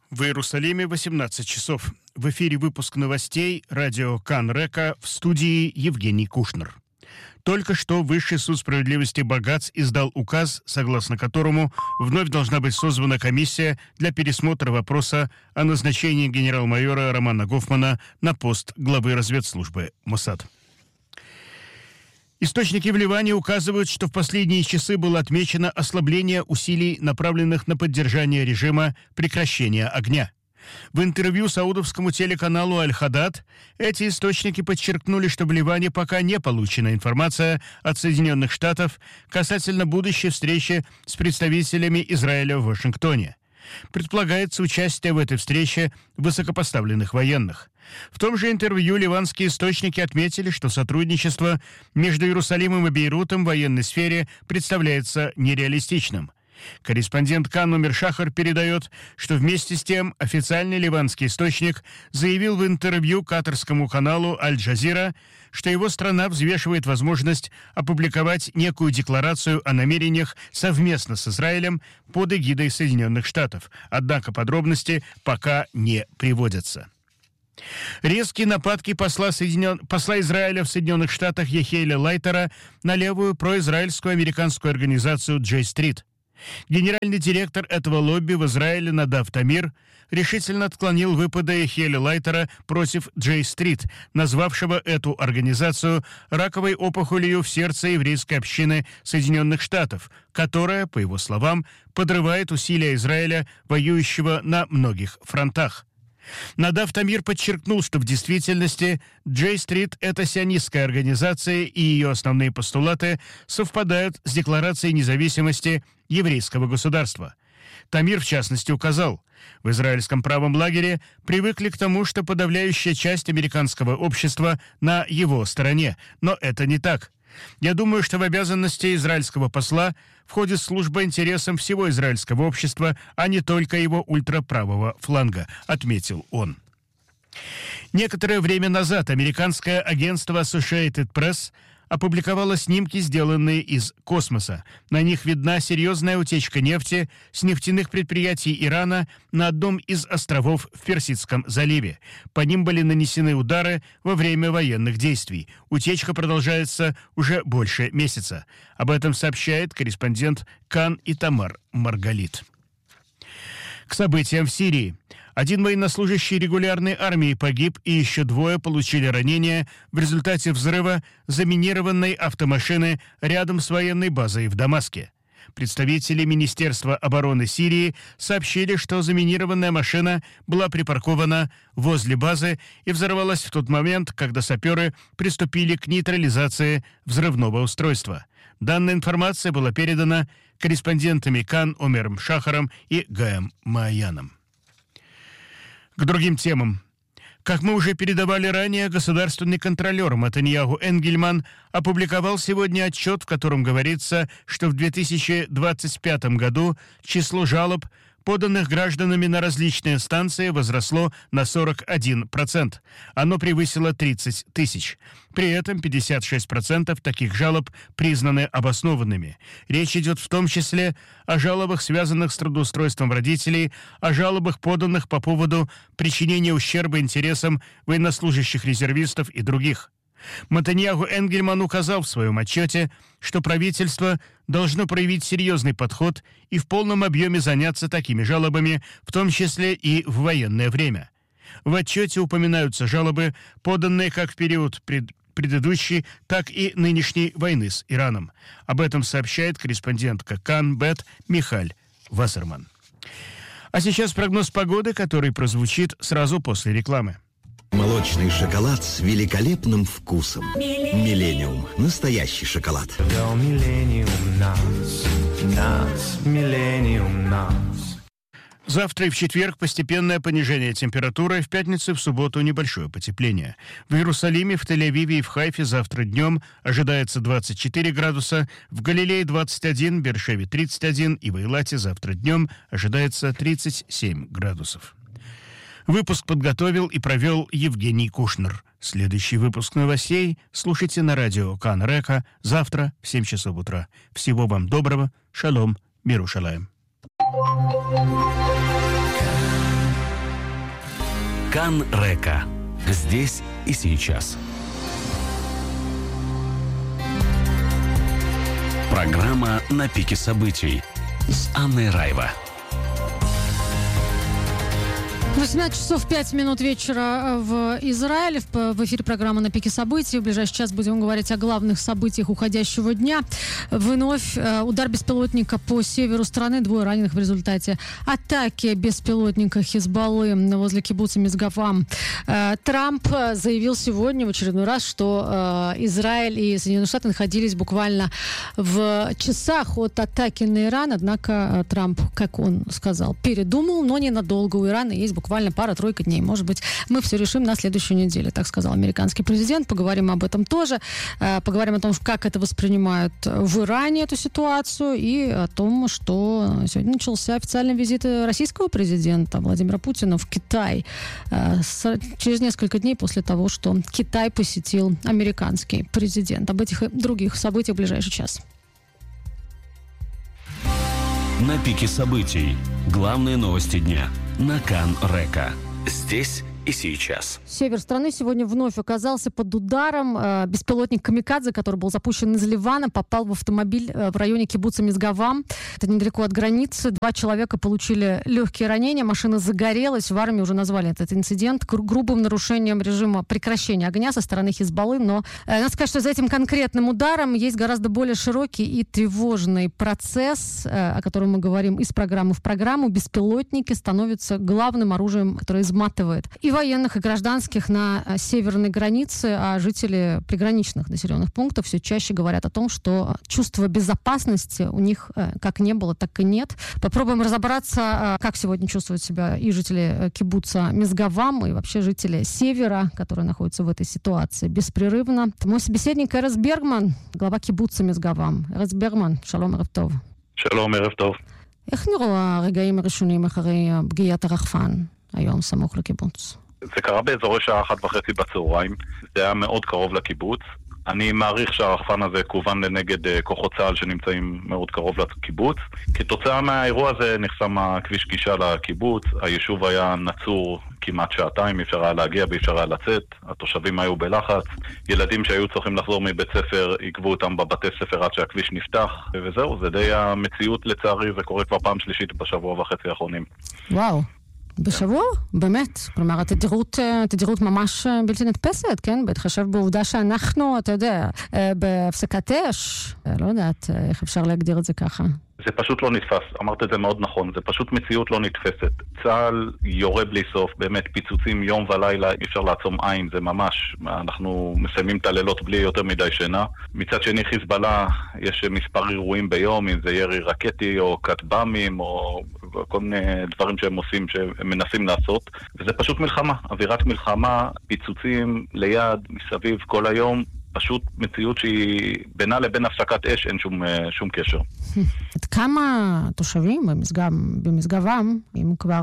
В Иерусалиме 18 часов. В эфире выпуск новостей радио Кан Река, в студии Евгений Кушнер. Только что Высший суд справедливости Багац издал указ, согласно которому вновь должна быть созвана комиссия для пересмотра вопроса о назначении генерал-майора Романа Гофмана на пост главы разведслужбы Моссад. Источники в Ливане указывают, что в последние часы было отмечено ослабление усилий, направленных на поддержание режима прекращения огня. В интервью саудовскому телеканалу «Аль-Хадад» эти источники подчеркнули, что в Ливане пока не получена информация от Соединенных Штатов касательно будущей встречи с представителями Израиля в Вашингтоне. Предполагается участие в этой встрече высокопоставленных военных. В том же интервью ливанские источники отметили, что сотрудничество между Иерусалимом и Бейрутом в военной сфере представляется нереалистичным. Корреспондент Кан Омер Шахар передает, что вместе с тем официальный ливанский источник заявил в интервью катарскому каналу «Аль-Джазира», что его страна взвешивает возможность опубликовать некую декларацию о намерениях совместно с Израилем под эгидой Соединенных Штатов, однако подробности пока не приводятся. Резкие нападки посла Израиля в Соединенных Штатах Яхиэля Лайтера на левую произраильскую американскую организацию J-Street. Генеральный директор этого лобби в Израиле Надав Тамир решительно отклонил выпады Яхиэля Лайтера против J-Street, назвавшего эту организацию раковой опухолью в сердце еврейской общины Соединенных Штатов, которая, по его словам, подрывает усилия Израиля, воюющего на многих фронтах. Надав Тамир подчеркнул, что в действительности J-Street – это сионистская организация, и ее основные постулаты совпадают с Декларацией независимости еврейского государства. Тамир, в частности, указал, в израильском правом лагере привыкли к тому, что подавляющая часть американского общества на его стороне, но это не так. Я думаю, что в обязанности израильского посла входит служба интересам всего израильского общества, а не только его ультраправого фланга, отметил он. Некоторое время назад американское агентство Associated Press опубликовало снимки, сделанные из космоса. На них видна серьезная утечка нефти с нефтяных предприятий Ирана на одном из островов в Персидском заливе. По ним были нанесены удары во время военных действий. Утечка продолжается уже больше месяца. Об этом сообщает корреспондент Кан Итамар Маргалит. К событиям в Сирии. Один военнослужащий регулярной армии погиб, и еще двое получили ранения в результате взрыва заминированной автомашины рядом с военной базой в Дамаске. Представители Министерства обороны Сирии сообщили, что заминированная машина была припаркована возле базы и взорвалась в тот момент, когда саперы приступили к нейтрализации взрывного устройства. Данная информация была передана корреспондентами Кан Омером Шахаром и Гаем Маяном. К другим темам. Как мы уже передавали ранее, государственный контролер Матаньяху Энгельман опубликовал сегодня отчет, в котором говорится, что в 2025 году число жалоб, поданных гражданами на различные инстанции, возросло на 41%. Оно превысило 30 тысяч. При этом 56% таких жалоб признаны обоснованными. Речь идет в том числе о жалобах, связанных с трудоустройством родителей, о жалобах, поданных по поводу причинения ущерба интересам военнослужащих резервистов и других. Матаньяху Энгельман указал в своем отчете, что правительство должно проявить серьезный подход и в полном объеме заняться такими жалобами, в том числе и в военное время. В отчете упоминаются жалобы, поданные как в период предыдущей, так и нынешней войны с Ираном. Об этом сообщает корреспондентка Кан Бет Михаль Вассерман. А сейчас прогноз погоды, который прозвучит сразу после рекламы. Молочный шоколад с великолепным вкусом. Миллениум. Настоящий шоколад. Завтра и в четверг постепенное понижение температуры, в пятницу и в субботу небольшое потепление. В Иерусалиме, в Тель-Авиве и в Хайфе завтра днем ожидается 24 градуса, в Галилее 21, в Бершеве 31 и в Эйлате завтра днем ожидается 37 градусов. Выпуск подготовил и провел Евгений Кушнер. Следующий выпуск новостей слушайте на радио Кан Река завтра в 7 часов утра. Всего вам доброго. Шалом. Мир Ушалаем. Кан Река. Здесь и сейчас. Программа «На пике событий» с Анной Райва. 18 часов 5 минут вечера в Израиле. В эфире программа «На пике событий». В ближайший час будем говорить о главных событиях уходящего дня. Вновь удар беспилотника по северу страны. 2 раненых в результате атаки беспилотника Хизбаллы возле кибуца Мизгавам. Трамп заявил сегодня в очередной раз, что Израиль и Соединенные Штаты находились буквально в часах от атаки на Иран. Однако Трамп, как он сказал, передумал, но ненадолго. У Ирана есть буквально пара-тройка дней. Может быть, мы все решим на следующей неделе, так сказал американский президент. Поговорим об этом тоже. Поговорим о том, как это воспринимают в Иране, эту ситуацию, и о том, что сегодня начался официальный визит российского президента Владимира Путина в Китай. Через несколько дней после того, что Китай посетил американский президент. Об этих и других событиях в ближайший час. На пике событий. Главные новости дня. На Кан Река. Здесь и сейчас. Север страны сегодня вновь оказался под ударом. Беспилотник «Камикадзе», который был запущен из Ливана, попал в автомобиль в районе кибуца Мизгавам. Это недалеко от границы. 2 человека получили легкие ранения. Машина загорелась. В армии уже назвали этот инцидент грубым нарушением режима прекращения огня со стороны Хизбаллы. Но надо сказать, что за этим конкретным ударом есть гораздо более широкий и тревожный процесс, о котором мы говорим из программы в программу. Беспилотники становятся главным оружием, которое изматывает и военных, и гражданских на северной границе, а жители приграничных населенных пунктов все чаще говорят о том, что чувство безопасности у них как не было, так и нет. Попробуем разобраться, как сегодня чувствуют себя и жители кибуца Мизгавам, и вообще жители севера, которые находятся в этой ситуации беспрерывно. Мой собеседник Эрес Бергман, глава кибуца Мизгавам. Эрес Бергман, שלום, ערב טוב. שלום, ערב טוב. איך נראו הרגעים הראשונים אחרי פגיעת הרחפן היום סמוך לקיבוץ? זה קרה באזורי שעה 1:30 בצהריים. זה היה מאוד קרוב לקיבוץ. אני מעריך שהרחפן הזה כוון לנגד כוחות צה"ל שנמצאים מאוד קרוב לקיבוץ. כתוצאה מהאירוע הזה נחסם הכביש גישה לקיבוץ. היישוב היה נצור כמעט שעתיים, אפשר היה להגיע ואפשר היה לצאת. התושבים היו בלחץ. ילדים שהיו צריכים לחזור מבית ספר עיכבו אותם בבתי ספר עד שהכביש נפתח. וזהו, זה די המציאות לצערי, זה קורה כבר פעם שלישית בשבוע וחצי האחרונים. וואו. בשבוע? באמת. כלומר, התדירות ממש בלתי נתפסת, כן? בהתחשב בעובדה שאנחנו, אתה יודע, בהפסקת אש, לא יודעת איך אפשר להגדיר את זה ככה. זה פשוט לא נתפס, אמרת את זה מאוד נכון, זה פשוט מציאות לא נתפסת. צה"ל יורה בלי סוף, באמת פיצוצים יום ולילה, אי אפשר לעצום עין, זה ממש, אנחנו מסיימים את הלילות בלי יותר מדי שינה. מצד שני חיזבאללה, יש מספר אירועים ביום, אם זה ירי רקטי או כטב"מים או כל מיני דברים שהם עושים, שהם מנסים לעשות. וזה פשוט מלחמה, אווירת מלחמה, פיצוצים ליד, מסביב כל היום. פשוט מציאות שהיא בינה לבין הפסקת אש, אין שום קשר. עד כמה תושבים במסגבם, אם כבר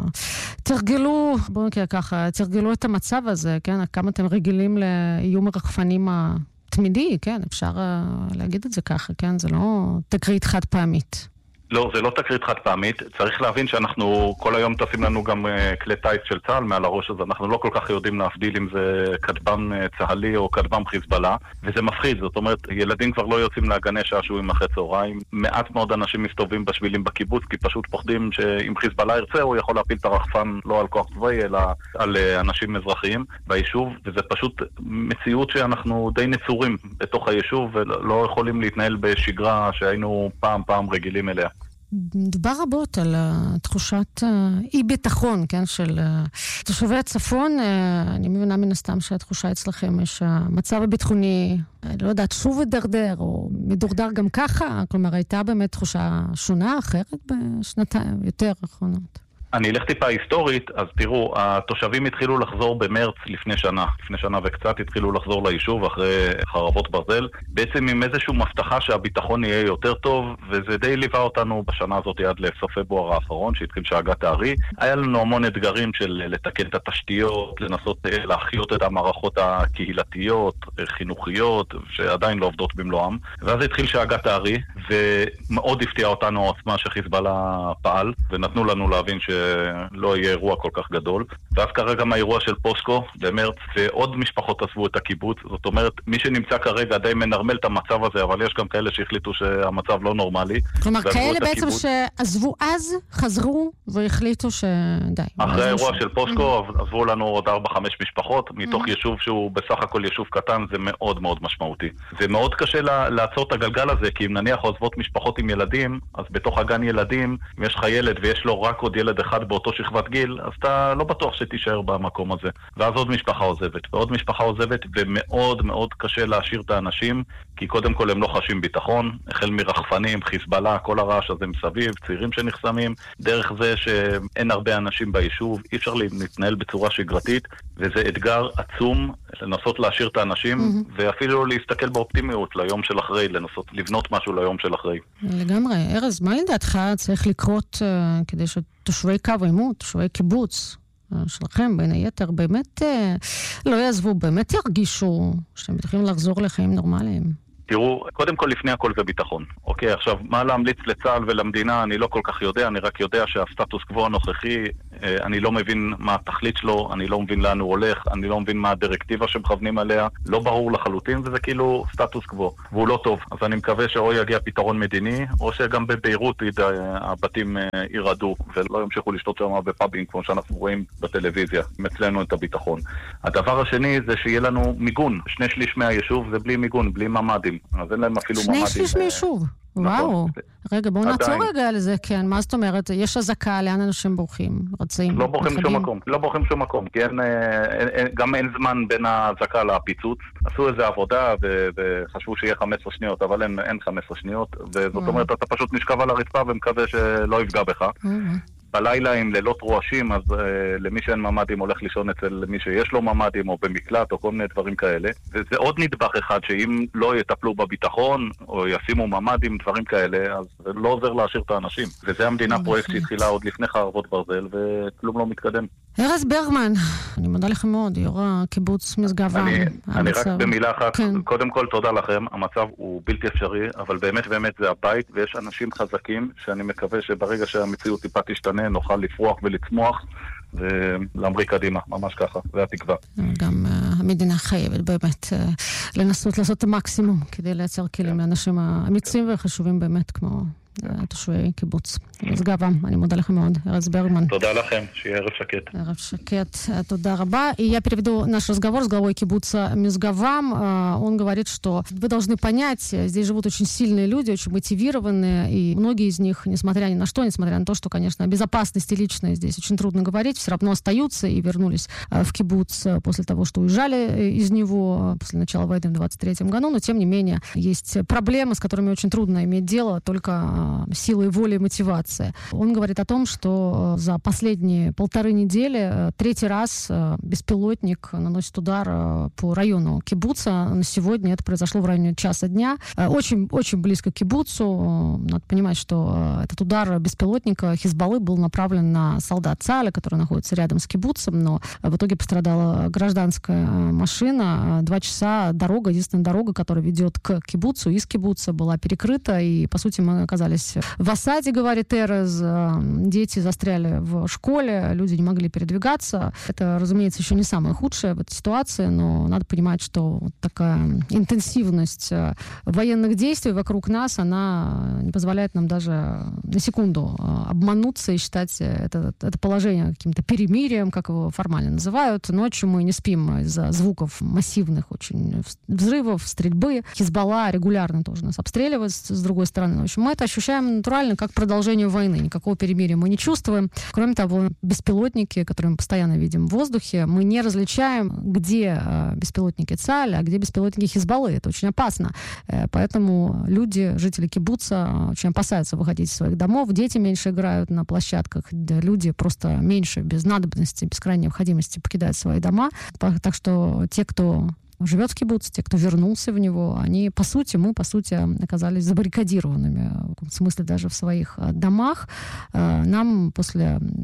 תרגלו, בואו נקרא ככה, תרגלו את המצב הזה, כן? כמה אתם רגילים לאיום הרחפנים התמידי, כן? אפשר להגיד את זה ככה, כן? זה לא תקרית חד פעמית. לא, זה לא תקרית חד פעמית. צריך להבין שאנחנו כל היום טסים לנו גם כלי טייס של צה"ל מעל הראש, אז אנחנו לא כל כך יודעים להבדיל אם זה כטב"ם צה"לי או כטב"ם חיזבאללה, וזה מפחיד. זאת אומרת, ילדים כבר לא יוצאים להגני שעשועים אחרי צהריים. מעט מאוד אנשים מסתובבים בשבילים בקיבוץ, כי פשוט פוחדים שאם חיזבאללה ירצה, הוא יכול להפיל את הרחפן לא על כוח צבאי, אלא על אנשים אזרחיים ביישוב, וזה פשוט מציאות שאנחנו די נצורים בתוך היישוב, ולא יכולים להתנהל בשגרה שהיינו פעם רגילים אליה. דובר רבות על תחושת אי-ביטחון, כן, של תושבי הצפון. אני מבינה מן הסתם שהתחושה אצלכם היא שהמצב הביטחוני, לא יודעת, שוב מדרדר, או מדורדר גם ככה. כלומר, הייתה באמת תחושה שונה, אחרת בשנתיים יותר האחרונות. אני אלך טיפה היסטורית, אז תראו, התושבים התחילו לחזור במרץ לפני שנה וקצת התחילו לחזור ליישוב אחרי חרבות ברזל, בעצם עם איזשהו מבטחה שהביטחון יהיה יותר טוב, וזה די ליווה אותנו בשנה הזאת עד לסוף פברואר האחרון, שהתחיל שאגת הארי. היה לנו המון אתגרים של לתקן את התשתיות, לנסות להחיות את המערכות הקהילתיות, חינוכיות, שעדיין לא עובדות במלואם, ואז התחיל שאגת הארי, ומאוד הפתיע אותנו העוצמה שחיזבאללה פעל, ונתנו לנו להבין שלא יהיה אירוע כל כך גדול. ואז קרה גם האירוע של פוסקו במרץ, ועוד משפחות עזבו את הקיבוץ. זאת אומרת, מי שנמצא כרגע די מנרמל את המצב הזה, אבל יש גם כאלה שהחליטו שהמצב לא נורמלי. כלומר, כאלה בעצם שעזבו אז, חזרו והחליטו שדי. אחרי האירוע של פוסקו עזבו לנו עוד 4-5 משפחות, מתוך יישוב שהוא בסך הכל יישוב קטן, זה מאוד מאוד משמעותי. זה מאוד קשה לעצור את הגלגל הזה, כי אם נניח עוזבות משפחות עם ילדים, אז בתוך הגן ילדים, אם יש לך ילד ויש לו רק עוד ילד אחד באותו שכבת גיל, אז אתה לא בטוח שתישאר במקום הזה. ואז עוד משפחה עוזבת, ועוד משפחה עוזבת, ומאוד מאוד קשה להשאיר את האנשים, כי קודם כל הם לא חשים ביטחון, החל מרחפנים, חיזבאללה, כל הרעש הזה מסביב, צעירים שנחסמים, דרך זה שאין הרבה אנשים ביישוב, אי אפשר להתנהל בצורה שגרתית, וזה אתגר עצום לנסות להשאיר את האנשים, ואפילו להסתכל באופטימיות ליום של אחרי, לנסות לבנות משהו ליום של אחרי. לגמרי. ארז, מה לדעתך צריך לקרות כדי שתושבי קו העימות, תושבי קיבוץ שלכם, בין היתר, באמת לא יעזבו, באמת ירגישו שהם צריכים לחזור לחיים נורמליים? תראו, קודם כל לפני הכל זה ביטחון. אוקיי, עכשיו, מה להמליץ לצה"ל ולמדינה, אני לא כל כך יודע, אני רק יודע שהסטטוס קוו הנוכחי, אני לא מבין מה התכלית שלו, אני לא מבין לאן הוא הולך, אני לא מבין מה הדירקטיבה שמכוונים עליה, לא ברור לחלוטין, וזה כאילו סטטוס קוו, והוא לא טוב. אז אני מקווה שאו יגיע פתרון מדיני, או שגם בביירות הבתים ירעדו, ולא ימשיכו לשתות שם בפאבים, כמו שאנחנו רואים בטלוויזיה, אצלנו את הביטחון. הדבר השני זה שיהיה לנו מיגון. 2/3 מהיישוב זה בלי מיגון, בלי ממ"דים. אז אין להם אפילו ממ"דים. 2/3 מיישוב. וואו. רגע, בואו נעצור רגע על זה, כן. מה זאת אומרת? יש הזקה, לאן אנשים בורחים? רצים? לא בורחים שום מקום, כי גם אין זמן בין ההזקה לפיצוץ. עשו איזו עבודה וחשבו שיהיה 15 שניות, אבל אין 15 שניות, וזאת אומרת, אתה פשוט נשכב על הרצפה ומקווה שלא יפגע בך. בלילה עם לילות רועשים, אז למי שאין ממ"דים הולך לישון אצל מי שיש לו ממ"דים או במקלט או כל מיני דברים כאלה. וזה עוד נדבך אחד שאם לא יטפלו בביטחון או ישימו ממ"דים, דברים כאלה, אז זה לא עוזר להשאיר את האנשים. וזה המדינה פרויקט שהתחילה עוד לפני חרבות ברזל וכלום לא מתקדם. ארז ברגמן, אני מודה לכם מאוד, יו"ר הקיבוץ משגב עם. אני רק במילה אחת, קודם כל תודה לכם, המצב הוא בלתי אפשרי, אבל באמת זה הבית, ויש אנשים חזקים שאני מקווה שברגע שהמציאות טיפה תשתנה, נוכל לפרוח ולצמוח ולהמריא קדימה, ממש ככה, זה התקווה. גם המדינה חייבת באמת לנסות לעשות את המקסימום כדי לייצר כלים לאנשים האמיצים וחשובים באמת כמו תושבי קיבוץ משגב עם. אני מודה לכם מאוד, Эрez Бергман. תודה לכם, שיהיה ערב שקט. Эрев Шакет, туда раба. И я переведу наш разговор с главой кибуца Мизгавам. Он говорит, что вы должны понять, здесь живут очень сильные люди, очень мотивированные, и многие из них, несмотря ни на что, несмотря на то, что, конечно, о безопасности личной здесь очень трудно говорить, все равно остаются и вернулись в кибуц после того, что уезжали из него после начала войны в 23-м году, но, тем не менее, есть проблемы, с которыми очень трудно иметь дело, только силой воли и мотивации. Он говорит о том, что за последние 1,5 недели 3-й раз беспилотник наносит удар по району кибуца. На сегодня это произошло в районе часа дня. Очень близко к кибуцу. Надо понимать, что этот удар беспилотника Хизбаллы был направлен на солдат ЦАЛя, который находится рядом с кибуцем, но в итоге пострадала гражданская машина. 2 часа дорога, единственная дорога, которая ведет к кибуцу, из кибуца, была перекрыта, и, по сути, мы оказались в осаде, говорит Эрez. Дети застряли в школе, люди не могли передвигаться. Это, разумеется, еще не самое худшее в этой ситуации, но надо понимать, что вот такая интенсивность военных действий вокруг нас, она не позволяет нам даже на секунду обмануться и считать это положение каким-то перемирием, как его формально называют. Ночью мы не спим из-за звуков массивных очень взрывов, стрельбы. Хизбалла регулярно тоже нас обстреливает с другой стороны. В общем, мы это ощущаем натурально как продолжение войны. Никакого перемирия мы не чувствуем. Кроме того, беспилотники, которые мы постоянно видим в воздухе, мы не различаем, где беспилотники ЦАЛя, а где беспилотники Хизбаллы. Это очень опасно. Поэтому люди, жители кибуца, очень опасаются выходить из своих домов. Дети меньше играют на площадках. Люди просто меньше, без надобности, без крайней необходимости покидают свои дома. Так что те, кто живет в кибуце, те, кто вернулся в него, мы, по сути, оказались забаррикадированными, в смысле даже в своих домах. Нам после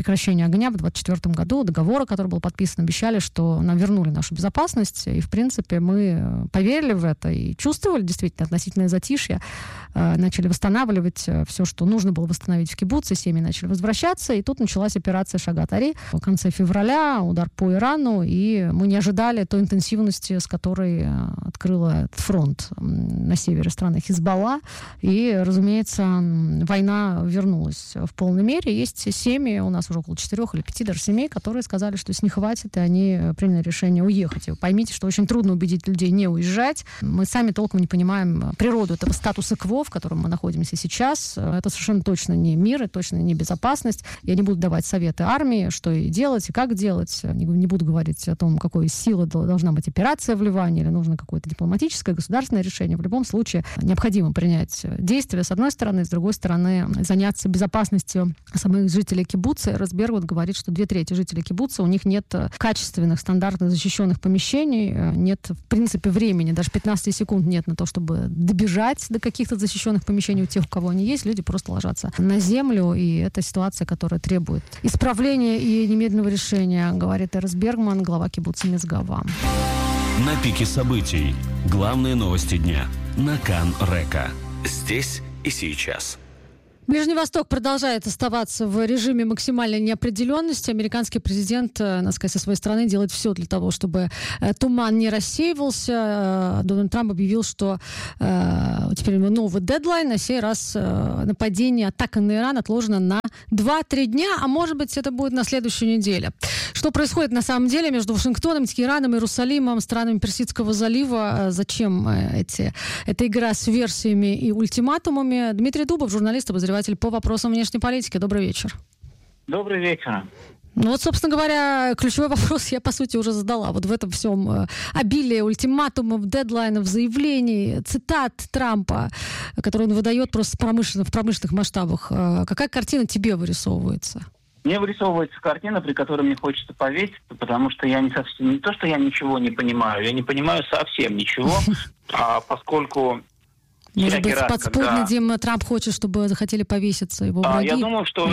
прекращения огня в 2024 году, договора, который был подписан, обещали, что нам вернули нашу безопасность. И, в принципе, мы поверили в это и чувствовали действительно относительное затишье. Начали восстанавливать все, что нужно было восстановить в кибуце, семьи начали возвращаться. И тут началась операция «Шагат-Ари». В конце февраля удар по Ирану, и мы не ожидали той интенсивности, с которой открыла этот фронт на севере страны Хизбалла. И, разумеется, война вернулась в полной мере. Есть семьи, у нас уже около 4 или 5 даже семей, которые сказали, что если не хватит, и они приняли решение уехать. И поймите, что очень трудно убедить людей не уезжать. Мы сами толком не понимаем природу этого статуса-кво, в котором мы находимся сейчас. Это совершенно точно не мир, и точно не безопасность. Я не буду давать советы армии, что и делать, и как делать. Не буду говорить о том, какой силы должна быть операция в Ливане, или нужно какое-то дипломатическое, государственное решение. В любом случае, необходимо принять действия, с одной стороны, с другой стороны, заняться безопасностью самих жителей кибуца. Разбергут говорит, что 2/3 жителей кибуца, у них нет качественных, стандартных защищенных помещений, нет, в принципе, времени, даже 15 секунд нет на то, чтобы добежать до каких-то защищенных помещений у тех, у кого они есть. Люди просто ложатся на землю, и это ситуация, которая требует исправления и немедленного решения, говорит Эрес Бергман, глава кибуца Мизгава. На пике событий. Главные новости дня. На Кан Река. Здесь и сейчас. Ближний Восток продолжает оставаться в режиме максимальной неопределенности. Американский президент, надо сказать, со своей стороны делает все для того, чтобы туман не рассеивался. Дональд Трамп объявил, что теперь у него новый дедлайн. На сей раз нападение, атака на Иран отложена на 2-3 дня, а может быть, это будет на следующей неделе. Что происходит на самом деле между Вашингтоном, Тегераном, Иерусалимом, странами Персидского залива? Зачем эта игра с версиями и ультиматумами? Дмитрий Дубов, журналист, обозреватель по вопросам внешней политики. Добрый вечер. Добрый вечер. Ну вот, собственно говоря, ключевой вопрос я, по сути, уже задала. Вот в этом всем обилии ультиматумов, дедлайнов, заявлений, цитат Трампа, которые он выдает просто в промышленных масштабах. Какая картина тебе вырисовывается? Мне вырисовывается картина, при которой мне хочется повеситься, потому что я не то, что я ничего не понимаю, я не понимаю совсем ничего, поскольку... Может быть, подспудно, Дима, Трамп хочет, чтобы захотели повеситься его враги? Я думаю, что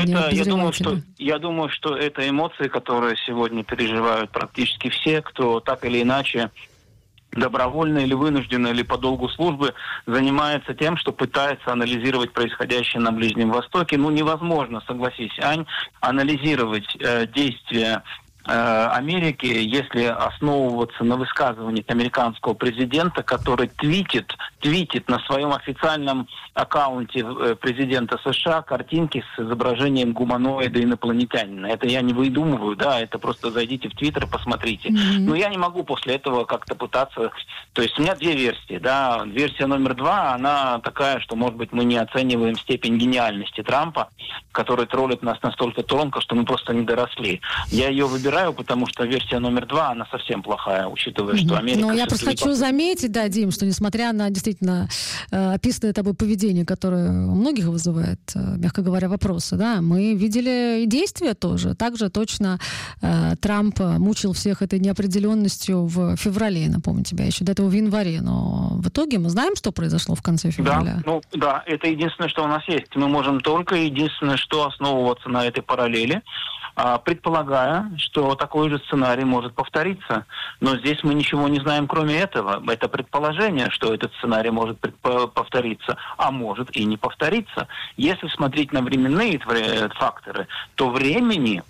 это эмоции, которые сегодня переживают практически все, кто так или иначе добровольно или вынужденно, или по долгу службы занимается тем, что пытается анализировать происходящее на Ближнем Востоке. Невозможно, согласись, Ань, анализировать действия Америки, если основываться на высказываниях американского президента, который твитит на своем официальном аккаунте президента США картинки с изображением гуманоида инопланетянина. Это я не выдумываю, да, это просто зайдите в Твиттер, посмотрите. Но я не могу после этого как-то пытаться... То есть у меня 2 версии, да. Версия номер 2, она такая, что, может быть, мы не оцениваем степень гениальности Трампа, который троллит нас настолько тонко, что мы просто не доросли. Я ее выбираю, потому что версия номер 2, она совсем плохая, учитывая, что Америка... Но я просто хочу заметить, да, Дим, что несмотря на действительно описанное тобой поведение, которое у многих вызывает, мягко говоря, вопросы, да, мы видели и действия тоже. Также точно Трамп мучил всех этой неопределенностью в феврале, напомню тебя, еще до этого в январе. Но в итоге мы знаем, что произошло в конце февраля. Да, это единственное, что у нас есть. Мы можем только единственное, что основываться на этой параллели, предполагая, что такой же сценарий может повториться. Но здесь мы ничего не знаем, кроме этого. Это предположение, что этот сценарий может повториться, а может и не повториться. Если смотреть на временные факторы, то времени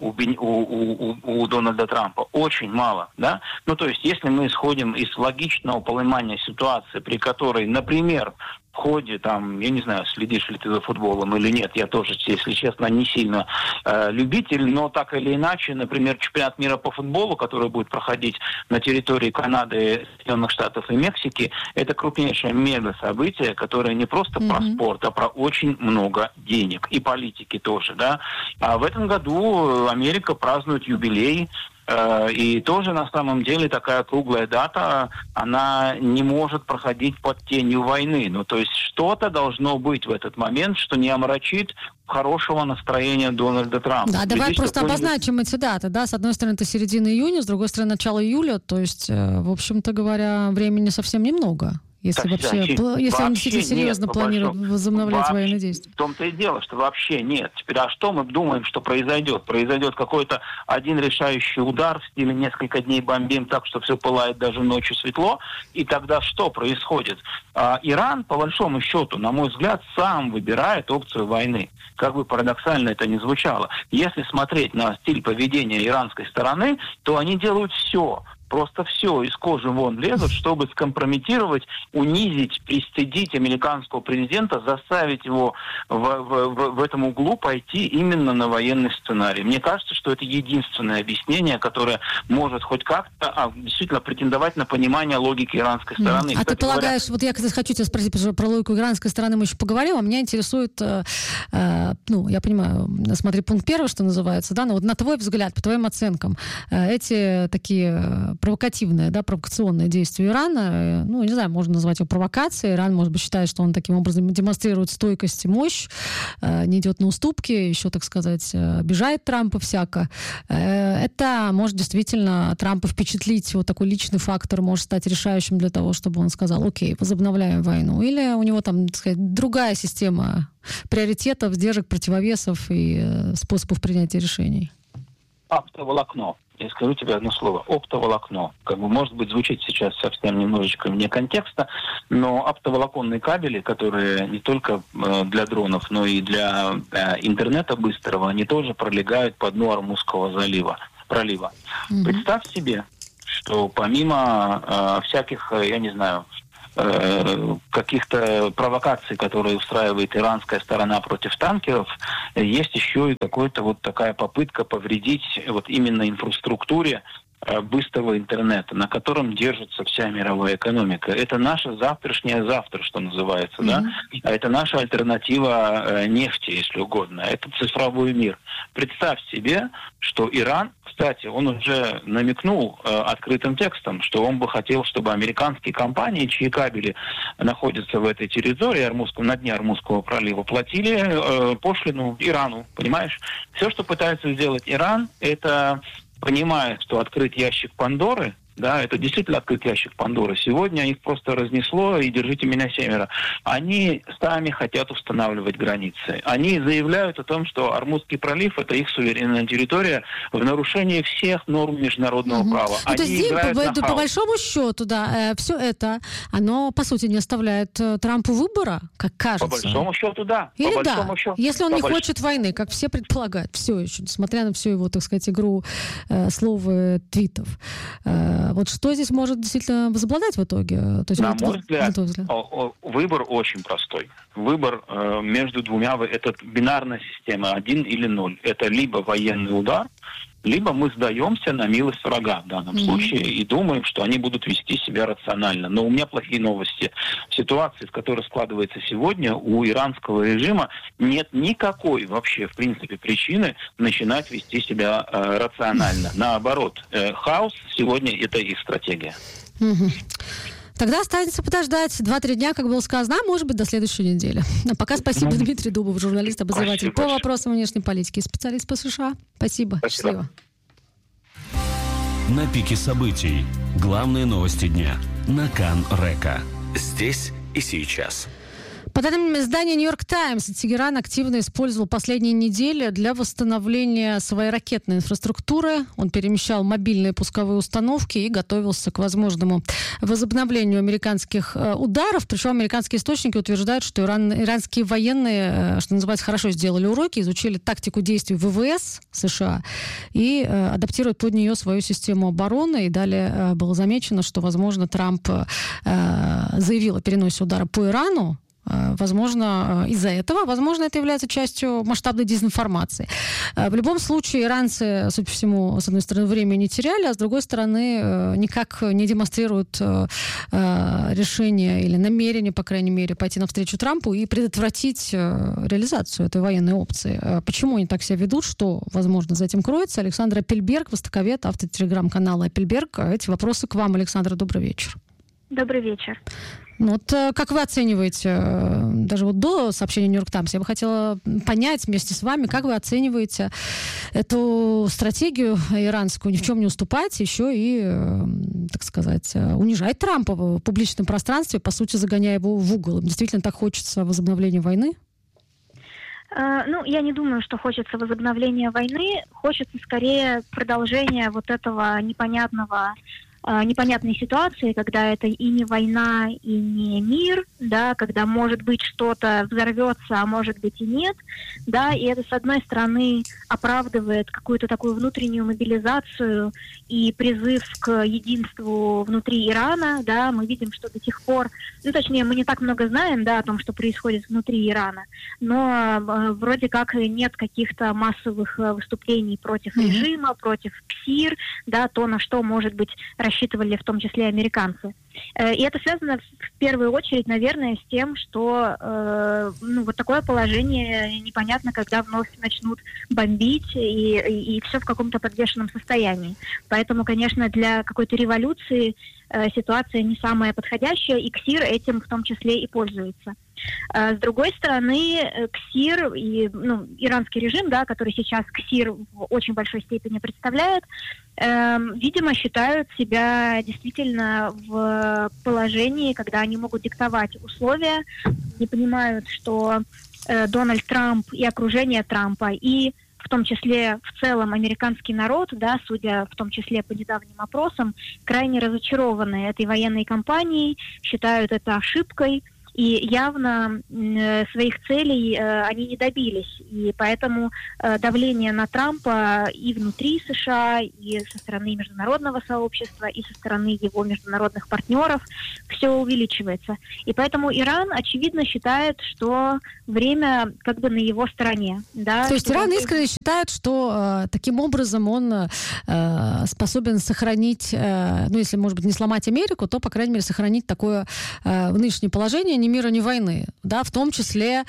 у Дональда Трампа очень мало. Да? То есть, если мы исходим из логичного понимания ситуации, при которой, например, в ходе, я не знаю, следишь ли ты за футболом или нет, я тоже, если честно, не сильно любитель, но так или иначе, например, чемпионат мира по футболу, который будет проходить на территории Канады, Соединенных Штатов и Мексики, это крупнейшее мега-событие, которое не просто про спорт, а про очень много денег. И политики тоже, да. А в этом году Америка празднует юбилей. И тоже на самом деле такая круглая дата, она не может проходить под тенью войны. То есть что-то должно быть в этот момент, что не омрачит хорошего настроения Дональда Трампа. Да, давай просто обозначим эти даты. Да? С одной стороны, это середина июня, с другой стороны, начало июля. То есть, в общем-то говоря, времени совсем немного. если вообще, если он действительно серьезно планирует возобновлять военные действия. В том-то и дело, что вообще нет. Теперь, а что мы думаем, что произойдет? Произойдет какой-то один решающий удар в стиле несколько дней бомбим так, что все пылает даже ночью светло, и тогда что происходит? Иран, по большому счету, на мой взгляд, сам выбирает опцию войны. Как бы парадоксально это ни звучало. Если смотреть на стиль поведения иранской стороны, то они делают все. Просто все из кожи вон лезут, чтобы скомпрометировать, унизить, пристыдить американского президента, заставить его в этом углу пойти именно на военный сценарий. Мне кажется, что это единственное объяснение, которое может хоть как-то действительно претендовать на понимание логики иранской стороны. А ты полагаешь, вот я хочу тебя спросить про логику иранской стороны, мы еще поговорим, а меня интересует, я понимаю, смотри, пункт первый, что называется, да, но вот на твой взгляд, по твоим оценкам, эти такие провокационное действие Ирана, не знаю, можно назвать его провокацией. Иран, может быть, считает, что он таким образом демонстрирует стойкость и мощь, не идет на уступки, еще, так сказать, обижает Трампа всяко. Это может действительно Трампа впечатлить, вот такой личный фактор может стать решающим для того, чтобы он сказал: окей, возобновляем войну. Или у него там, так сказать, другая система приоритетов, сдержек, противовесов и способов принятия решений. Оптоволокно. Я скажу тебе одно слово. Оптоволокно. Может быть, звучит сейчас совсем немножечко вне контекста, но оптоволоконные кабели, которые не только для дронов, но и для интернета быстрого, они тоже пролегают по дну Ормузского пролива. Mm-hmm. Представь себе, что помимо всяких, я не знаю, каких-то провокаций, которые устраивает иранская сторона против танкеров, есть еще и какая-то вот такая попытка повредить вот именно инфраструктуре быстрого интернета, на котором держится вся мировая экономика. Это наше завтрашнее завтра, что называется, да? Это наша альтернатива нефти, если угодно. Это цифровой мир. Представь себе, что Иран, кстати, он уже намекнул открытым текстом, что он бы хотел, чтобы американские компании, чьи кабели находятся в этой территории, на дне Ормузского пролива, платили пошлину Ирану, понимаешь? Все, что пытается сделать Иран, это, понимая, что открыть ящик Пандоры, да, это действительно открыт ящик Пандоры. Сегодня их просто разнесло, и держите меня семеро. Они сами хотят устанавливать границы. Они заявляют о том, что Ормузский пролив — это их суверенная территория в нарушении всех норм международного права. То есть, по большому счету, да, все это, оно, по сути, не оставляет Трампу выбора, как кажется. По большому счету, да. Или да, если он не хочет войны, как все предполагают, все еще, несмотря на всю его, так сказать, игру слов и твитов. Вот что здесь может действительно возобладать в итоге? То есть, на мой взгляд, выбор очень простой. Выбор между двумя, это бинарная система, 1 или 0. Это либо военный удар, либо мы сдаемся на милость врага в данном случае и думаем, что они будут вести себя рационально. Но у меня плохие новости. В ситуации, в которой складывается сегодня, у иранского режима нет никакой вообще, в принципе, причины начинать вести себя рационально. Наоборот, хаос сегодня — это их стратегия. Тогда останется подождать 2-3 дня, как было сказано, а может быть, до следующей недели. А пока спасибо, Дмитрий Дубов, журналист, обозреватель по вопросам внешней политики и специалист по США. Спасибо. Счастливо. На пике событий. Главные новости дня. На Кан Река. Здесь и сейчас. По данным издания «Нью-Йорк Таймс», Тегеран активно использовал последние недели для восстановления своей ракетной инфраструктуры. Он перемещал мобильные пусковые установки и готовился к возможному возобновлению американских ударов. Причем американские источники утверждают, что иранские военные, что называется, хорошо сделали уроки, изучили тактику действий ВВС США и адаптируют под нее свою систему обороны. И далее было замечено, что, возможно, Трамп заявил о переносе удара по Ирану. Возможно, из-за этого, возможно, это является частью масштабной дезинформации. В любом случае, иранцы, судя по всему, с одной стороны, время не теряли, а с другой стороны, никак не демонстрируют решение или намерение, по крайней мере, пойти навстречу Трампу и предотвратить реализацию этой военной опции. Почему они так себя ведут, что, возможно, за этим кроется? Александр Апельберг, востоковед, автор телеграм-канала Апельберг. Эти вопросы к вам, Александра. Добрый вечер. Добрый вечер. Ну вот как вы оцениваете, даже вот до сообщения «Нью-Йорк Таймс», я бы хотела понять вместе с вами, как вы оцениваете эту стратегию иранскую, ни в чем не уступать, еще и, так сказать, унижать Трампа в публичном пространстве, по сути, загоняя его в угол. Действительно так хочется возобновления войны? Ну, я не думаю, что хочется возобновления войны. Хочется скорее продолжения вот этого непонятной ситуации, когда это и не война, и не мир, да, когда, может быть, что-то взорвется, а может быть и нет, да, и это, с одной стороны, оправдывает какую-то такую внутреннюю мобилизацию и призыв к единству внутри Ирана, да, мы видим, что до сих пор, ну, точнее, мы не так много знаем, да, о том, что происходит внутри Ирана, но вроде как нет каких-то массовых выступлений против режима, против КСИР, да, то, на что, может быть, рассчитывали в том числе американцы. И это связано в первую очередь, наверное, с тем, что вот такое положение непонятно, когда вновь начнут бомбить, и все в каком-то подвешенном состоянии. Поэтому, конечно, для какой-то революции ситуация не самая подходящая, и КСИР этим в том числе и пользуется. С другой стороны, КСИР и иранский режим, да, который сейчас КСИР в очень большой степени представляет, видимо, считают себя действительно в положении, когда они могут диктовать условия, не понимают, что Дональд Трамп и окружение Трампа, и в том числе в целом американский народ, да, судя в том числе по недавним опросам, крайне разочарованы этой военной кампанией, считают это ошибкой, и явно своих целей они не добились. И поэтому давление на Трампа и внутри США, и со стороны международного сообщества, и со стороны его международных партнеров все увеличивается. И поэтому Иран, очевидно, считает, что время как бы на его стороне. Да? То есть Иран искренне считает, что таким образом он способен сохранить, если, может быть, не сломать Америку, то, по крайней мере, сохранить такое нынешнее положение ни мира, ни войны, да, в том числе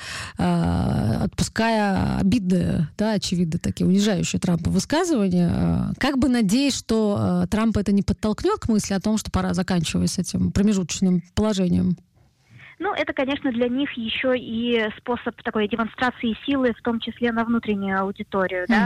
отпуская обидные, да, очевидно, такие унижающие Трампа высказывания, как бы надеясь, что Трамп это не подтолкнет к мысли о том, что пора заканчивать с этим промежуточным положением. Ну, это, конечно, для них еще и способ такой демонстрации силы, в том числе на внутреннюю аудиторию, да.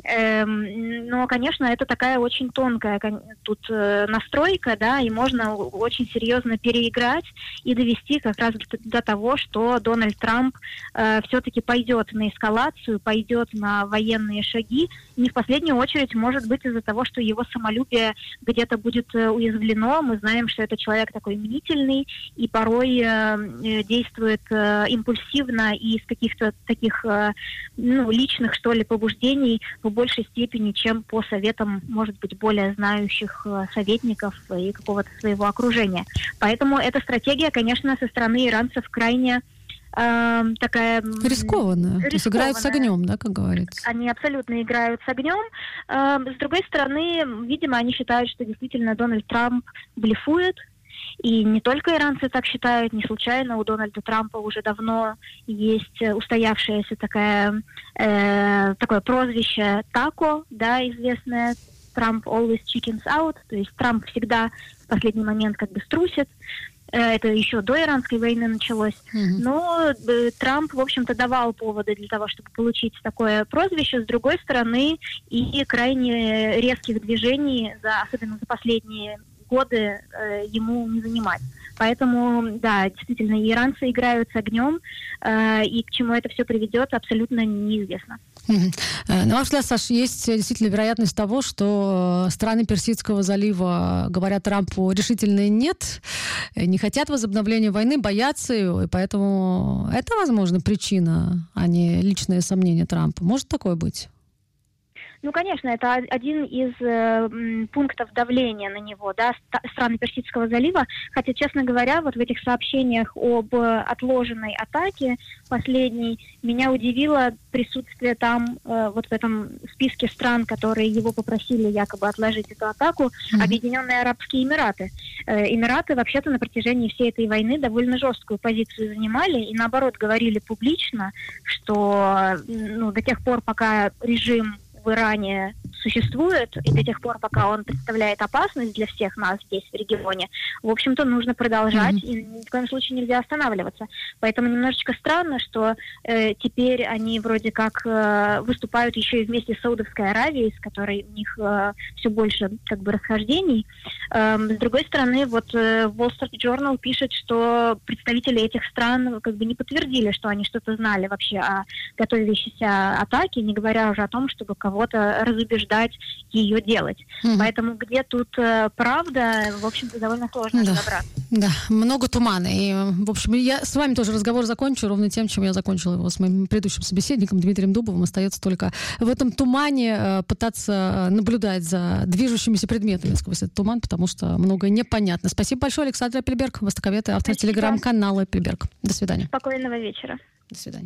Но, конечно, это такая очень тонкая тут настройка, да, и можно очень серьезно переиграть и довести как раз до того, что Дональд Трамп все-таки пойдет на эскалацию, пойдет на военные шаги, не в последнюю очередь, может быть, из-за того, что его самолюбие где-то будет уязвлено. Мы знаем, что это человек такой мнительный и порой действует импульсивно и из каких-то таких личных, что ли, побуждений в большей степени, чем по советам, может быть, более знающих советников и какого-то своего окружения. Поэтому эта стратегия, конечно, со стороны иранцев крайне такая... Рискованная. То есть играют с огнем, да, как говорится? Они абсолютно играют с огнем. С другой стороны, видимо, они считают, что действительно Дональд Трамп блефует. И не только иранцы так считают, не случайно у Дональда Трампа уже давно есть устоявшееся такое прозвище «Тако», да, известное, «Trump always chickens out», то есть Трамп всегда в последний момент как бы струсит. Это еще до иранской войны началось. Но Трамп, в общем-то, давал поводы для того, чтобы получить такое прозвище. С другой стороны, и крайне резких движений, особенно за последние годы, ему не занимать. Поэтому, да, действительно, иранцы играют с огнем, и к чему это все приведет, абсолютно неизвестно. На ваш взгляд, Саш, есть действительно вероятность того, что страны Персидского залива говорят Трампу решительно нет, не хотят возобновления войны, боятся его, и поэтому это, возможно, причина, а не личные сомнения Трампа. Может такое быть? Ну, конечно, это один из пунктов давления на него, да, страны Персидского залива. Хотя, честно говоря, вот в этих сообщениях об отложенной атаке последней меня удивило присутствие там, вот в этом списке стран, которые его попросили якобы отложить эту атаку, Объединенные Арабские Эмираты. Эмираты вообще-то на протяжении всей этой войны довольно жесткую позицию занимали и, наоборот, говорили публично, что до тех пор, пока режим в Иране существует, и до тех пор, пока он представляет опасность для всех нас здесь, в регионе, в общем-то, нужно продолжать, и ни в коем случае нельзя останавливаться. Поэтому немножечко странно, что теперь они вроде как выступают еще и вместе с Саудовской Аравией, с которой у них все больше как бы расхождений. С другой стороны, вот Wall Street Journal пишет, что представители этих стран как бы не подтвердили, что они что-то знали вообще о готовящейся атаке, не говоря уже о том, чтобы кого-то разубеждать ее делать. Поэтому где тут правда, в общем-то, довольно сложно разобраться. Да, много тумана. И, в общем, я с вами тоже разговор закончу ровно тем, чем я закончила его с моим предыдущим собеседником Дмитрием Дубовым. Остается только в этом тумане пытаться наблюдать за движущимися предметами сквозь этот туман, потому что многое непонятно. Спасибо большое, Александр Эппельберг, востоковед и автор телеграм-канала Эппельберг. До свидания. Спокойного вечера. До свидания.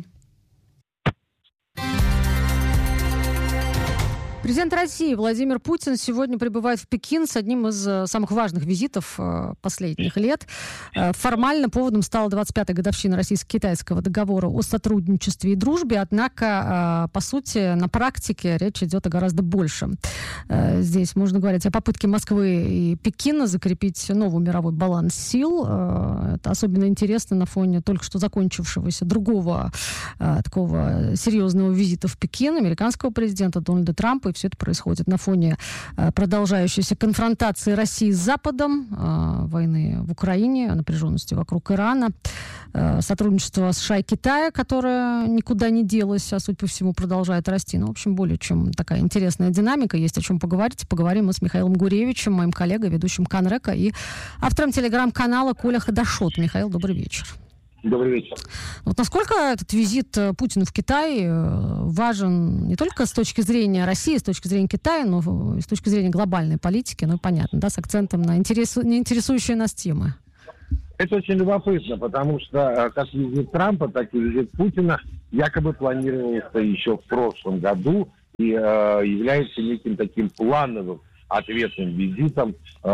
Президент России Владимир Путин сегодня прибывает в Пекин с одним из самых важных визитов последних лет. Формально поводом стала 25-я годовщина российско-китайского договора о сотрудничестве и дружбе, однако, по сути, на практике речь идет о гораздо большем. Здесь можно говорить о попытке Москвы и Пекина закрепить новый мировой баланс сил. Это особенно интересно на фоне только что закончившегося другого такого серьезного визита в Пекин американского президента Дональда Трампа. И все это происходит на фоне продолжающейся конфронтации России с Западом, войны в Украине, напряженности вокруг Ирана, сотрудничество США и Китая, которое никуда не делось, а, судя по всему, продолжает расти. Ну, в общем, более чем такая интересная динамика, есть о чем поговорить. Поговорим мы с Михаилом Гуревичем, моим коллегой, ведущим Кан Река и автором телеграм-канала Коля Хадашот. Михаил, добрый вечер. Добрый вечер. Вот насколько этот визит Путина в Китай важен не только с точки зрения России, с точки зрения Китая, но и с точки зрения глобальной политики, ну, понятно, да, с акцентом на интересующие нас темы? Это очень любопытно, потому что как визит Трампа, так и визит Путина якобы планировался еще в прошлом году и является неким таким плановым ответным визитом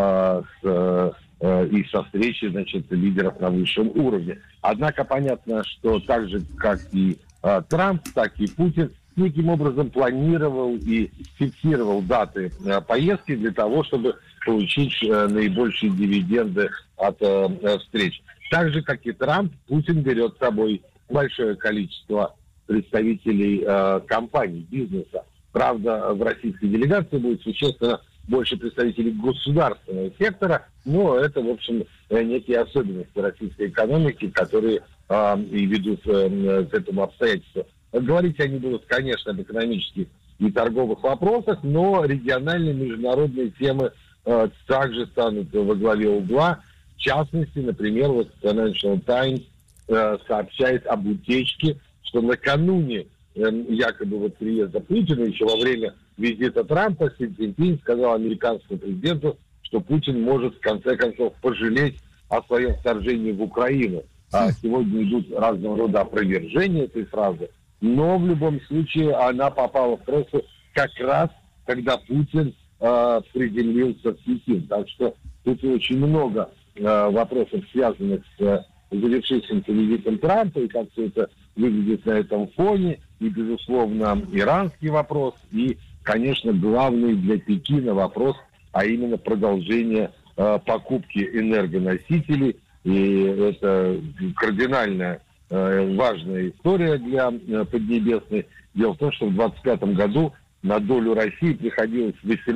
и со встречи, значит, лидеров на высшем уровне. Однако понятно, что так же, как и Трамп, так и Путин неким образом планировал и фиксировал даты поездки для того, чтобы получить наибольшие дивиденды от встреч. Так же, как и Трамп, Путин берет с собой большое количество представителей компаний, бизнеса. Правда, в российской делегации будет существенно больше представителей государственного сектора, но это, в общем, некие особенности российской экономики, которые и ведут к этому обстоятельству. Говорить они будут, конечно, об экономических и торговых вопросах, но региональные международные темы также станут во главе угла. В частности, например, вот Financial Times сообщает об утечке, что накануне якобы вот приезда Путина, еще во время визита Трампа, Си Цзиньпин сказал американскому президенту, что Путин может в конце концов пожалеть о своем вторжении в Украину. Сегодня идут разного рода опровержения этой фразы, но в любом случае она попала в прессу как раз, когда Путин приземлился в Пекин. Так что тут очень много вопросов, связанных с завершившимся визитом Трампа, и как все это выглядит на этом фоне, и, безусловно, иранский вопрос, и, конечно, главный для Пекина вопрос, а именно продолжение покупки энергоносителей. И это кардинально важная история для Поднебесной. Дело в том, что в 2025 году на долю России приходилось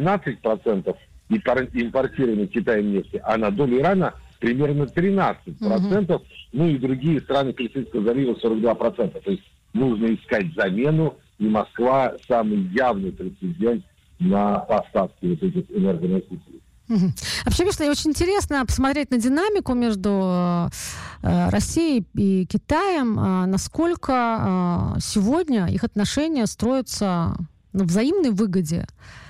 18% импортированной Китаем нефти, а на долю Ирана примерно 13%, ну и другие страны Персидского залива 42%. То есть нужно искать замену, и Москва самый явный прецедент на поставки вот этих энергоносителей. Вообще, Миша, очень интересно посмотреть на динамику между Россией и Китаем, насколько сегодня их отношения строятся на взаимной выгоде,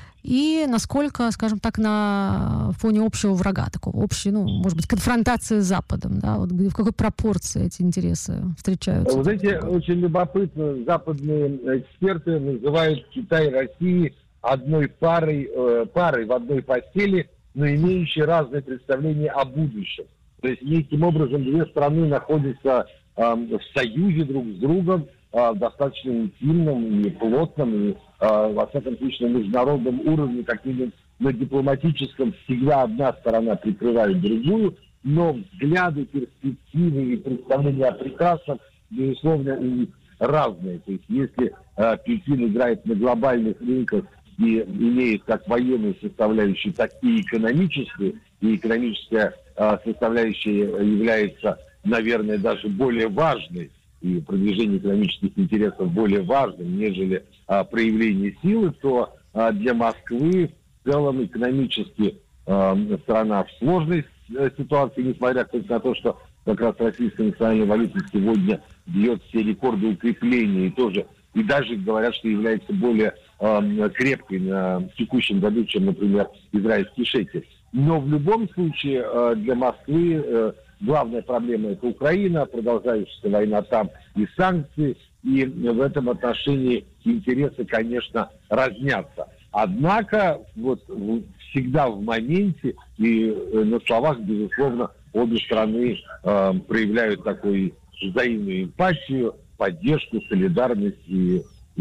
и насколько, скажем так, на фоне общего врага, такого общей, ну, может быть, конфронтации с Западом, да, вот в какой пропорции эти интересы встречаются? Вы знаете, очень любопытно, западные эксперты называют Китай и Россию одной парой в одной постели, но имеющие разные представления о будущем. То есть, неким образом, две страны находятся в союзе друг с другом, достаточно интимном и плотном, и во всяком случае, на международном уровне, как минимум на дипломатическом, всегда одна сторона прикрывает другую, но взгляды, перспективы и представления о прекрасном, безусловно, у них разные. То есть если Пекин играет на глобальных рынках и имеет как военную составляющую, так и экономическую, и экономическая составляющая является, наверное, даже более важной, и продвижение экономических интересов более важным, нежели проявление силы, то для Москвы в целом экономически страна в сложной ситуации, несмотря, кстати, на то, что как раз российская национальная валюта сегодня бьет все рекорды укрепления и даже говорят, что является более крепкой в текущем году, чем, например, израильский шекель. Но в любом случае для Москвы главная проблема – это Украина, продолжающаяся война там и санкции. И в этом отношении интересы, конечно, разнятся. Однако вот всегда в моменте и на словах, безусловно, обе страны проявляют такую взаимную эмпатию, поддержку, солидарность и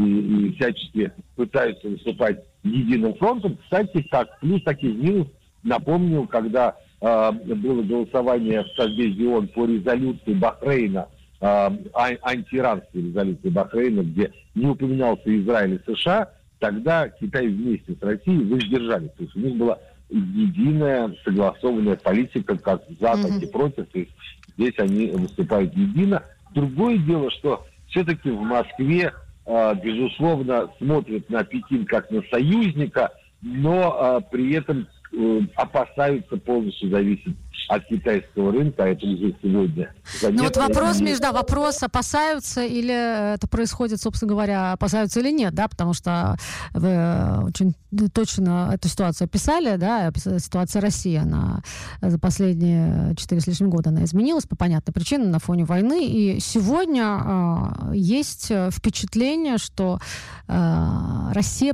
всячески пытаются выступать единым фронтом. Кстати, как плюс, так и минус. Напомню, когда было голосование в Совбезе ООН по резолюции Бахрейна, антииранской резолюции Бахрейна, где не упоминался Израиль и США, тогда Китай вместе с Россией воздержались. То есть у них была единая согласованная политика как за, так и против. То есть здесь они выступают едино. Другое дело, что все-таки в Москве, безусловно, смотрят на Пекин как на союзника, но при этом опасаются полностью зависеть от китайского рынка, а это уже сегодня заметно. Ну вот вопрос, опасаются или это происходит, собственно говоря, опасаются или нет, да, потому что вы очень точно эту ситуацию описали, да, ситуация России, она за последние 4 с лишним года она изменилась по понятным причинам на фоне войны, и сегодня есть впечатление, что Россия